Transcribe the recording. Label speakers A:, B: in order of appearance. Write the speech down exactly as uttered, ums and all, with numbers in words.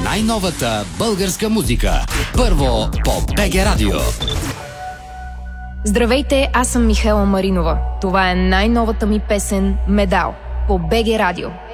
A: най-новата българска музика. Първо по БГ Радио.
B: Здравейте, аз съм Михела Маринова. Това е най-новата ми песен «Медал» по БГ Радио.